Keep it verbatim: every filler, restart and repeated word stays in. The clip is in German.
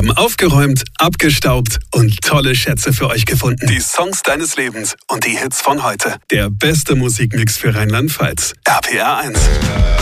haben aufgeräumt, abgestaubt und tolle Schätze für euch gefunden. Die Songs deines Lebens und die Hits von heute. Der beste Musikmix für Rheinland-Pfalz. R P R eins.